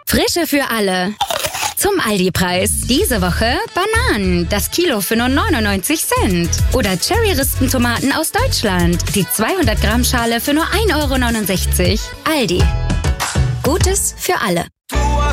Frische für alle. Zum Aldi-Preis. Diese Woche Bananen, das Kilo für nur 99 Cent. Oder Cherry-Rispentomaten aus Deutschland, die 200 Gramm Schale für nur 1,69 Euro. Aldi. Gutes für alle.